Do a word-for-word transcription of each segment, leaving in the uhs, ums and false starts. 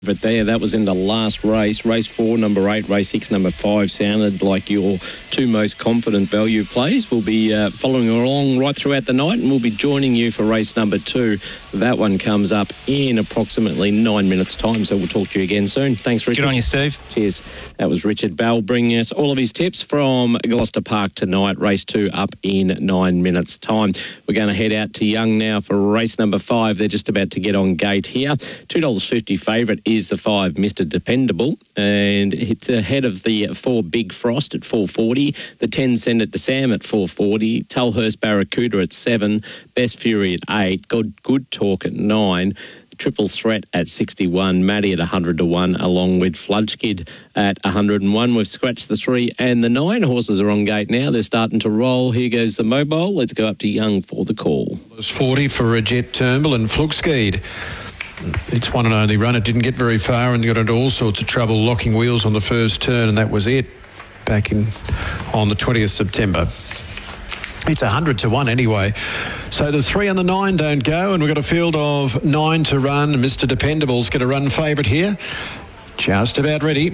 But there, that was in the last race. Race four, number eight, race six, number five sounded like your two most confident value plays. We'll be uh, following along right throughout the night, and we'll be joining you for race number two. That one comes up in approximately nine minutes' time, so we'll talk to you again soon. Thanks, Richard. Good on you, Steve. Cheers. That was Richard Bell bringing us all of his tips from Gloucester Park tonight. Race two up in nine minutes' time. We're going to head out to Young now for race number five. They're just about to get on gate here. two dollars fifty favourite is the five, Mister Dependable, and it's ahead of the four, Big Frost at four forty, the ten, Send It to Sam at four forty, Tulhurst Barracuda at seven, Best Fury at eight, Good, Good Talk at nine, Triple Threat at sixty-one, Maddie at one hundred to one, along with Fludgekid at one hundred and one. We've scratched the three and the nine. Horses are on gate now. They're starting to roll. Here goes the mobile. Let's go up to Young for the call. It was forty for a Jet Turnbull and Fludgekid. It's one and only run. It didn't get very far and got into all sorts of trouble locking wheels on the first turn, and that was it back in on the twentieth of September. It's one hundred to one anyway. So the three and the nine don't go, and we've got a field of nine to run. Mister Dependable's going to run favourite here. Just about ready.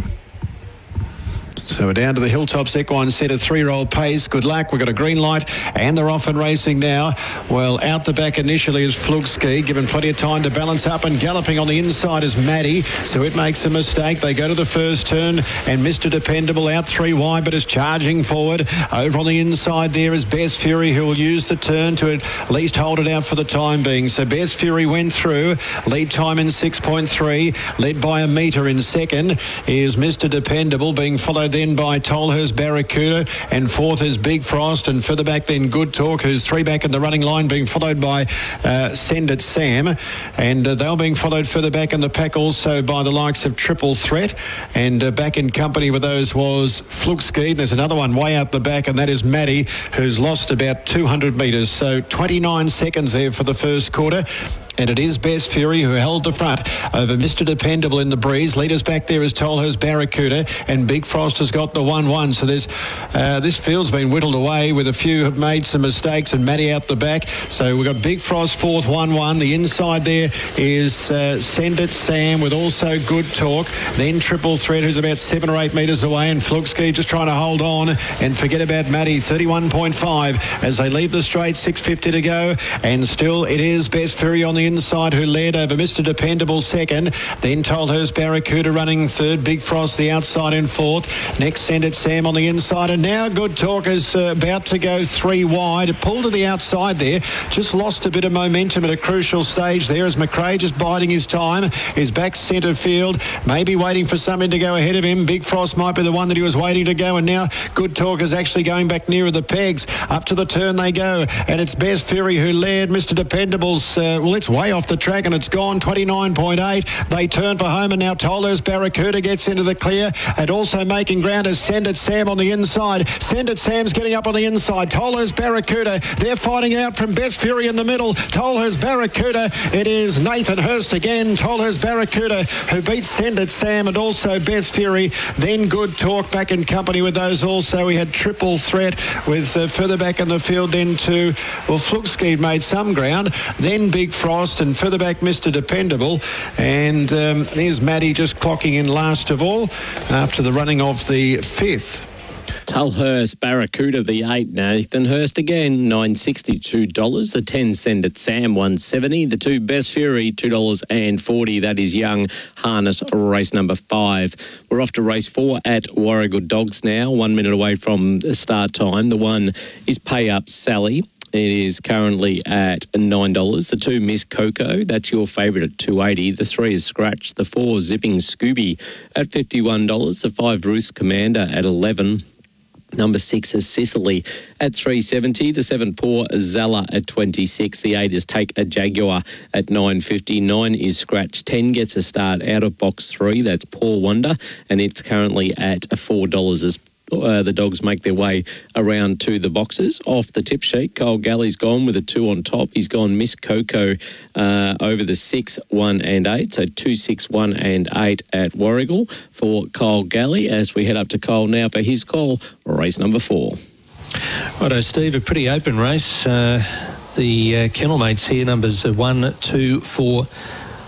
So we're down to the Hilltops Equine set of three-year-old pace. Good luck. We've got a green light and they're off and racing now. Well, out the back initially is Fludgekid, given plenty of time to balance up, and galloping on the inside is Maddie. So it makes a mistake. They go to the first turn, and Mister Dependable out three wide, but is charging forward. Over on the inside there is Best Fury, who will use the turn to at least hold it out for the time being. So Best Fury went through. Lead time in six point three. Led by a metre in second is Mister Dependable, being followed then by Tulhurst Barracuda, and fourth is Big Frost, and further back then Good Talk, who's three back in the running line, being followed by uh, Send It Sam, and uh, they're being followed further back in the pack also by the likes of Triple Threat, and uh, back in company with those was Fludgekid. There's another one way out the back, and that is Maddie, who's lost about two hundred metres, so twenty-nine seconds there for the first quarter. And it is Best Fury who held the front over Mister Dependable in the breeze. Leaders back there is Tulhurst Barracuda, and Big Frost has got the one one. So there's uh, this field's been whittled away with a few have made some mistakes, and Maddie out the back. So we've got Big Frost fourth, one one. The inside there is uh, Send It Sam with also Good Talk. Then Triple Threat, who's about seven or eight metres away, and Fludgekid just trying to hold on and forget about Maddie. thirty-one point five as they leave the straight, six fifty to go. And still it is Best Fury on the inside who led over Mister Dependable second, then Tulhurst Barracuda running third, Big Frost the outside in fourth, next Send It Sam on the inside, and now Good Talk is uh, about to go three wide. It pulled to the outside there, just lost a bit of momentum at a crucial stage there as McRae just biding his time, is back centre field, maybe waiting for something to go ahead of him. Big Frost might be the one that he was waiting to go, and now Good Talk is actually going back nearer the pegs. Up to the turn they go, and it's Best Fury who led. Mister Dependable's uh, well, it's way off the track, and it's gone twenty-nine point eight. They turn for home, and now Tulhurst Barracuda gets into the clear, and also making ground is Send It Sam on the inside. Send It Sam's getting up on the inside. Tulhurst Barracuda, they're fighting out from Best Fury in the middle. Tulhurst Barracuda, it is Nathan Hurst again. Tulhurst Barracuda who beats Send It Sam and also Best Fury. Then Good Talk back in company with those also. We had Triple Threat with uh, further back in the field then to, well, Fludgekid made some ground, then Big Frost, and further back Mister Dependable, and um, there's Maddie just clocking in last of all after the running of the fifth. Tulhurst Barracuda, the eight, Nathan Hurst again, nine sixty-two dollars. The ten, Send It Sam, one seventy. The two, Best Fury, two dollars forty. That is Young Harness, race number five. We're off to race four at Warragul Dogs now, one minute away from the start time. The one is Pay Up Sally. It is currently at nine dollars. The two, Miss Coco, that's your favourite at two eighty. The three is Scratch. The four, Zipping Scooby at fifty-one dollars. The five, Roos Commander at eleven dollars. Number six is Sicily at three seventy. The seven, Poor Zala at twenty-six. The eight is Take a Jaguar at nine fifty. Nine is Scratch. ten gets a start out of box three. That's Poor Wonder, and it's currently at four dollars as Uh, the dogs make their way around to the boxes. Off the tip sheet, Cole Galley's gone with a two on top. He's gone Miss Coco uh, over the six, one and eight. So two, six, one and eight at Warragul for Cole Galley. As we head up to Cole now for his call, race number four. Righto, Steve, a pretty open race. Uh, the uh, kennel mates here, numbers one, two, four,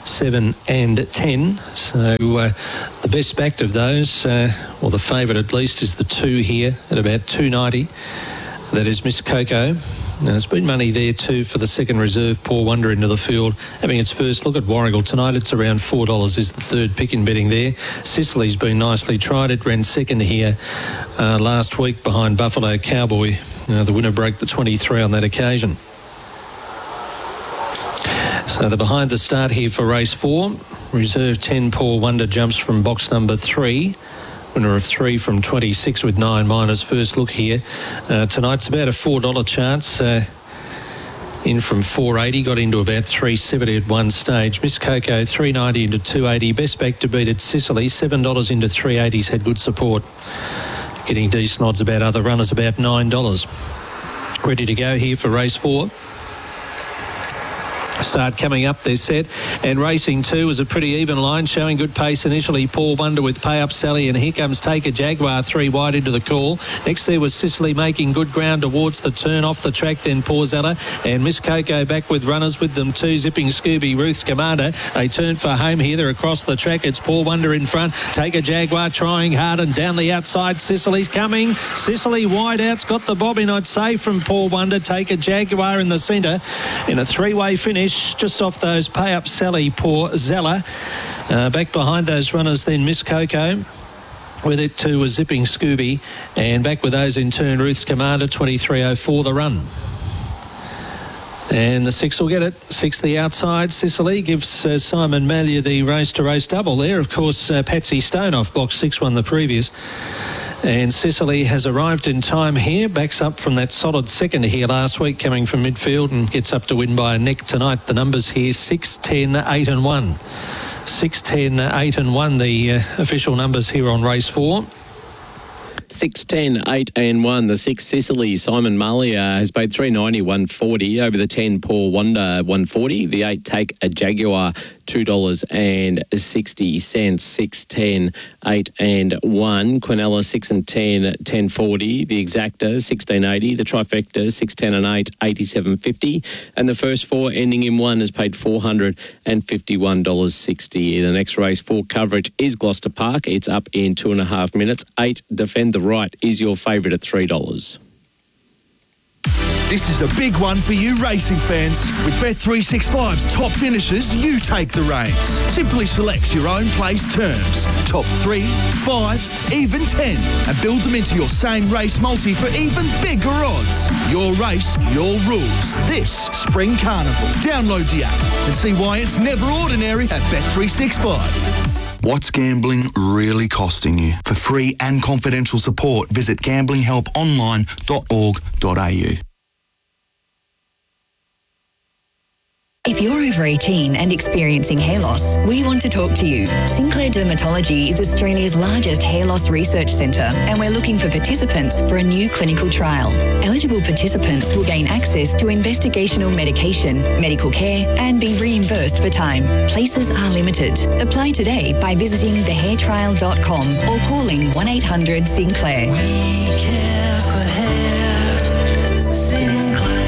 seven and ten. So uh, the best backed of those, uh, or the favourite at least, is the two here at about two ninety. That is Miss Coco. Now, there's been money there too for the second reserve, Poor Wonder, into the field. Having its first look at Warragul tonight, it's around four dollars is the third pick in betting there. Sicily's been nicely tried. It ran second here uh, last week behind Buffalo Cowboy. Uh, the winner broke the twenty-three on that occasion. So they're behind the start here for race four. Reserve ten, Poor Wonder, jumps from box number three. Winner of three from twenty-six with nine minus first look here. Uh, tonight's about a four dollar chance. Uh, in from four eighty, got into about three seventy at one stage. Miss Coco, three ninety into two eighty. Best back to beat at Sicily, seven dollars into three eighty's had good support. Getting decent odds about other runners, about nine dollars. Ready to go here for race four. Start coming up, they're set. And racing two was a pretty even line, showing good pace initially. Poor Wonder with Pay Up Sally, and here comes Take a Jaguar, three wide into the call. Next there was Sicily making good ground towards the turn off the track, then Poor Zella. And Miss Coco back with runners with them too. Zipping Scooby, Ruth's Commander. They turn for home here. They're across the track. It's Poor Wonder in front. Take a Jaguar trying hard, and down the outside Sicily's coming. Sicily wide out's got the bobbin, I'd say, from Poor Wonder. Take a Jaguar in the centre in a three-way finish. Just off those Pay Up Sally, Poor Zella. Uh, back behind those runners then Miss Coco. With it too was Zipping Scooby. And back with those in turn Ruth's Commander, twenty-three oh four the run. And the six will get it. Six the outside. Sicily gives uh, Simon Malia the race-to-race double there. Of course, uh, Patsy Stone off box six won the previous. And Sicily has arrived in time here, backs up from that solid second here last week, coming from midfield, and gets up to win by a neck tonight. The numbers here, six, ten, eight and one. six, ten, eight and one, the uh, official numbers here on race four. six, ten, eight and one. The six, Sicily, Simon Malia, has paid three ninety, one forty. Over the ten, Poor Wonder, one forty. The eight, Take a Jaguar, two dollars sixty. six, ten, eight and one. Quinella, six and ten, ten forty. The Exacta, sixteen eighty. The Trifecta, six, ten and eight, eighty-seven fifty. And the first four ending in one has paid four hundred fifty-one dollars sixty. The next race for coverage is Gloucester Park. It's up in two and a half minutes. eight, Defend the Right is your favourite at three dollars. This is a big one for you racing fans. With Bet three sixty-five's top finishes, you take the reins. Simply select your own place terms. Top three, five, even ten. And build them into your same race multi for even bigger odds. Your race, your rules. This Spring Carnival. Download the app and see why it's never ordinary at Bet three sixty-five. What's gambling really costing you? For free and confidential support, visit gambling help online dot org dot a u. If you're over eighteen and experiencing hair loss, we want to talk to you. Sinclair Dermatology is Australia's largest hair loss research centre, and we're looking for participants for a new clinical trial. Eligible participants will gain access to investigational medication, medical care, and be reimbursed for time. Places are limited. Apply today by visiting the hair trial dot com or calling one eight hundred Sinclair. We care for hair, Sinclair.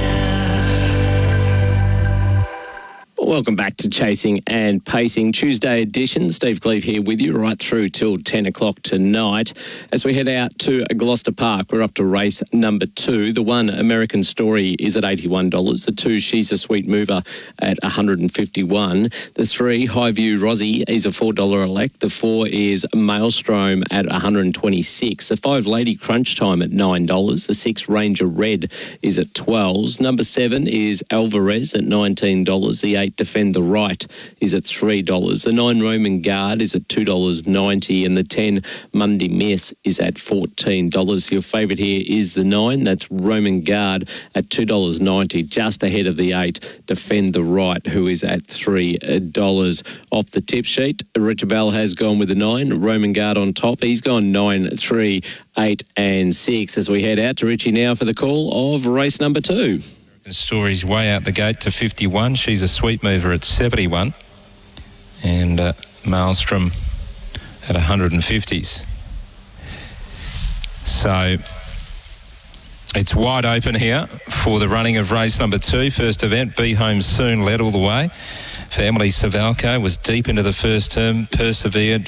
Welcome back to Chasing and Pacing Tuesday edition. Steve Cleve here with you right through till ten o'clock tonight. As we head out to Gloucester Park, we're up to race number two. The one, American Story, is at eighty-one dollars. The two, She's a Sweet Mover, at one hundred fifty-one dollars. The three, Highview Rosie, is a four dollar elect. The four is Maelstrom at one hundred twenty-six dollars. The five, Lady Crunch Time, at nine dollars. The six, Ranger Red, is at twelve dollars. Number seven is Alvarez at nineteen dollars. The eight, Defend the Right, is at three dollars. The nine, Roman Guard, is at two dollars ninety. And the ten, Monday Miss, is at fourteen dollars. Your favourite here is the nine. That's Roman Guard at two dollars ninety, just ahead of the eight, Defend the Right, who is at three dollars. Off the tip sheet, Richard Bell has gone with the nine. Roman Guard on top. He's gone nine, three, eight and six. As we head out to Richie now for the call of race number two. The Story's way out the gate to fifty-one. She's a Sweet Mover at seventy-one. And uh, Maelstrom at one hundred fifties. So it's wide open here for the running of race number two. First event, Be Home Soon led all the way. for Emily Savalco, was deep into the first term, persevered,